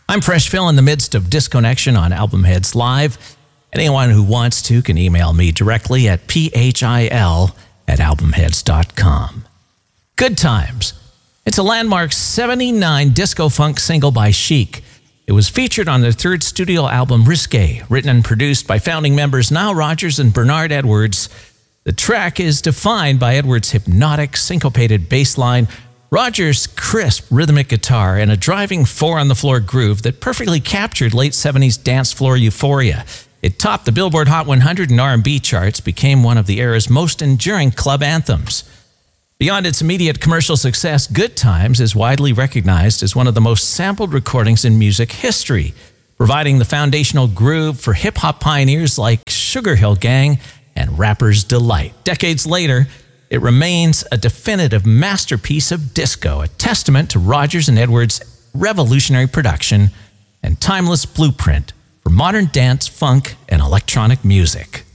I'm Fresh Phil in the midst of Disconnection on Album Heads Live. Anyone who wants to can email me directly at phil@albumheads.com. Good Times. It's a landmark 79 disco-funk single by Chic. It was featured on their third studio album, Risque, written and produced by founding members Nile Rodgers and Bernard Edwards. The track is defined by Edwards' hypnotic, syncopated bass line, Rodgers' crisp rhythmic guitar, and a driving four-on-the-floor groove that perfectly captured late 70s dance floor euphoria. It topped the Billboard Hot 100 and R&B charts, became one of the era's most enduring club anthems. Beyond its immediate commercial success, Good Times is widely recognized as one of the most sampled recordings in music history, providing the foundational groove for hip-hop pioneers like Sugar Hill Gang and Rapper's Delight. Decades later, it remains a definitive masterpiece of disco, a testament to Rodgers and Edwards' revolutionary production and timeless blueprint for modern dance, funk, and electronic music.